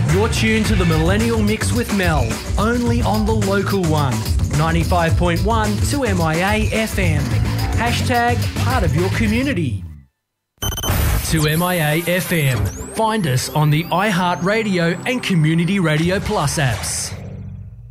You're tuned to the Millennial Mix with Mel, only on the local one, 95.1 2MIA FM. Hashtag part of your community. 2MIA FM. Find us on the iHeartRadio and Community Radio Plus apps.